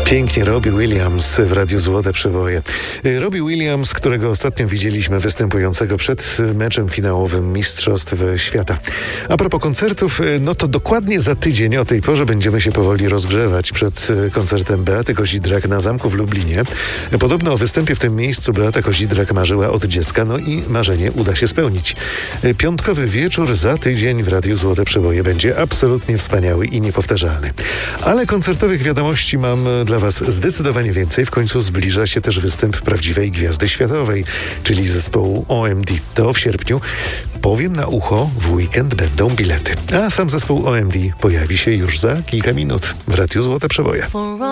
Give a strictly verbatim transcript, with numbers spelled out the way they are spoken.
Pięknie Robbie Williams w Radiu Złote Przeboje. Robbie Williams, którego ostatnio widzieliśmy występującego przed meczem finałowym Mistrzostw Świata. A propos koncertów, no to dokładnie za tydzień o tej porze będziemy się powoli rozgrzewać przed koncertem Beaty Kozidrak na Zamku w Lublinie. Podobno o występie w tym miejscu Beata Kozidrak marzyła od dziecka, no i marzenie uda się spełnić. Piątkowy wieczór za tydzień w Radiu Złote Przeboje będzie absolutnie wspaniały i niepowtarzalny. Ale koncertowych wiadomości mam dla Was zdecydowanie więcej. W końcu zbliża się też występ prawdziwej gwiazdy światowej, czyli zespołu O M D. To w sierpniu. Powiem na ucho, w weekend będą bilety. A sam zespół O M D pojawi się już za kilka minut w Radiu Złote Przeboje.